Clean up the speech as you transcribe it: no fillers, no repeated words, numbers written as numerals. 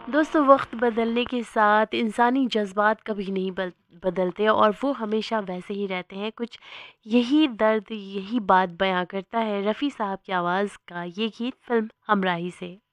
दोस्तों, वक्त बदलने के साथ इंसानी जज्बात कभी नहीं बदलते और वो हमेशा वैसे ही रहते हैं। कुछ यही दर्द, यही बात बयां करता है रफ़ी साहब की आवाज़ का ये गीत फिल्म हमराही से।